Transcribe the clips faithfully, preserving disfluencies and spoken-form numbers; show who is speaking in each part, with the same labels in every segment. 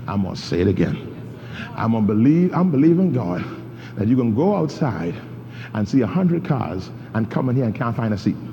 Speaker 1: I'm going to say it again. I'm going to believe, I'm believing God that you can go outside and see a hundred cars and come in here and can't find a seat.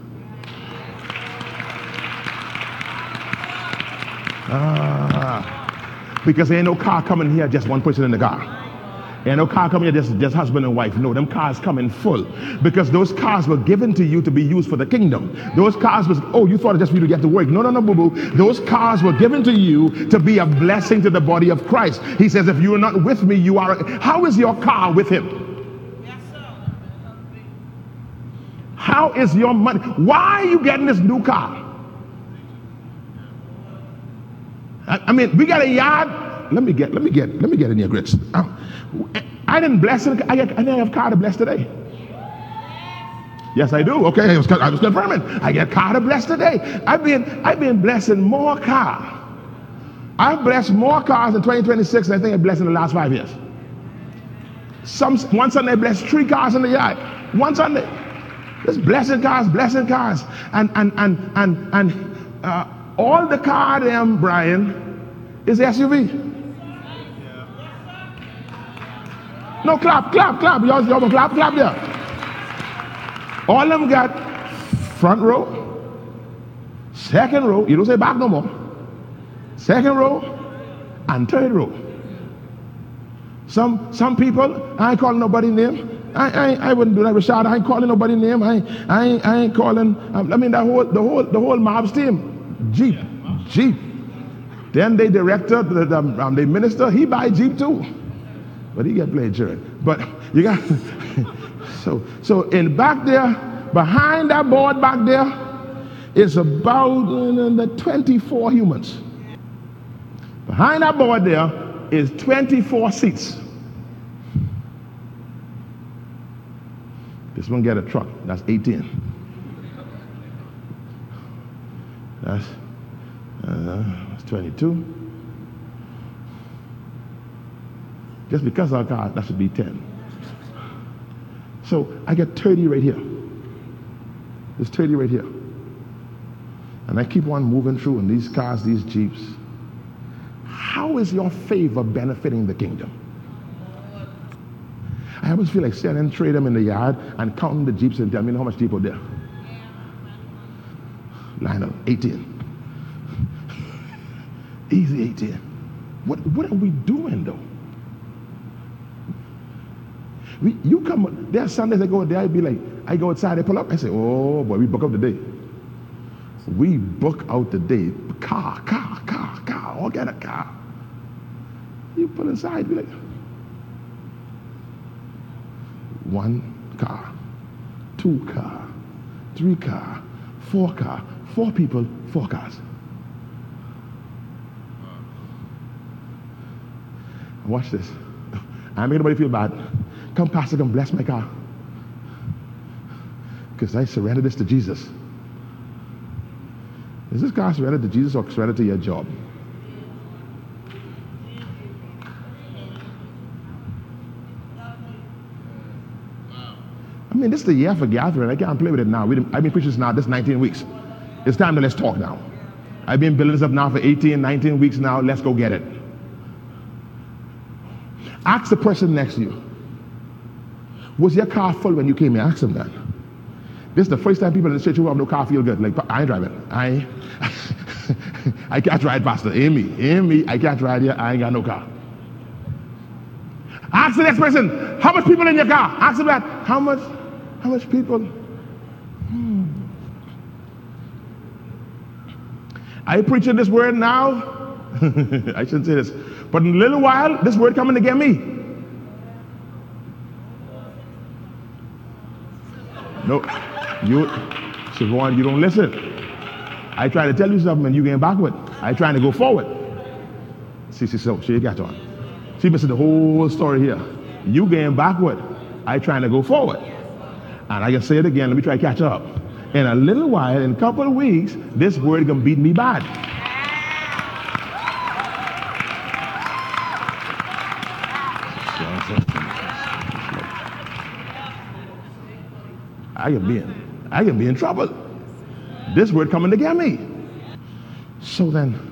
Speaker 1: Ah, because there ain't no car coming here, just one person in the car. Ain't no car coming here, just, just husband and wife. No, them cars come in full. Because those cars were given to you to be used for the kingdom. Those cars was, oh, you thought it just for you to get to work. No, no, no, boo-boo. Those cars were given to you to be a blessing to the body of Christ. He says, if you are not with me, you are. How is your car with him?
Speaker 2: Yes, sir.
Speaker 1: How is your money? Why are you getting this new car? I, I mean, we got a yard. Let me get, let me get, let me get in your grits. Uh, I didn't bless it. I, get, I didn't have a car to bless today. Yes, I do. Okay, I was, I was confirming. I get a car to bless today. I've been, I've been blessing more car. I've blessed more cars in twenty twenty-six than I think I blessed in the last five years. Some one Sunday I blessed three cars in the yard. One Sunday, just blessing cars, blessing cars, and and and and and uh, all the car them, Brian, is S U V. No, clap, clap, clap. Y'all, y'all clap, clap there. All of them got front row, second row. You don't say back no more. Second row and third row. Some some people, I ain't calling nobody name. I I, I wouldn't do that, Rashad. I ain't calling nobody name. I I ain't, I ain't calling. Um, I mean the whole the whole the whole mob's team. Jeep, Jeep. Then they director, the, the, um, the minister. He buy Jeep too. But he get played jury. But you got so so in back there, behind that board back there, is about uh, twenty-four humans. Behind that board there is twenty-four seats. This one get a truck. That's eighteen. That's uh, that's twenty-two. Just because our car, that should be ten. So I get thirty right here. There's thirty right here. And I keep on moving through in these cars, these Jeeps. How is your favor benefiting the kingdom? I always feel like standing and trade them in the yard and counting the Jeeps and tell me how much Jeep are there. Line up, eighteen. Easy eighteen. What, what are we doing though? We, you come, there are Sundays I go there, I be like, I go outside, I pull up, I say, oh boy, we book out the day. We book out the day. Car, car, car, car, all get a car. You pull inside, be like, one car, two car, three car, four car, four people, four cars. Watch this. I make nobody feel bad. Come, Pastor, come bless my car. Because I surrendered this to Jesus. Is this car surrendered to Jesus or surrendered to your job? I mean, this is the year for gathering. I can't play with it now. We I've been preaching this now, this nineteen weeks. It's time to let's talk now. I've been building this up now for eighteen, nineteen weeks now. Let's go get it. Ask the person next to you. Was your car full when you came here? Ask them that. This is the first time people in the church who have no car feel good. Like, I ain't driving. I I can't ride, Pastor. Amy, Amy, I can't ride here. I ain't got no car. Ask the next person, how much people in your car? Ask them that. How much, how much people? Hmm. Are you preaching this word now? I shouldn't say this. But in a little while, this word coming to get me. No, you, Siobhan, you don't listen. I try to tell you something and you getting backward. I trying to go forward. See, see, so she got on. She missing the whole story here. You getting backward. I trying to go forward. And I can say it again. Let me try to catch up. In a little while, in a couple of weeks, this word gonna beat me bad. I can be in, I can be in trouble. This word coming to get me. So then,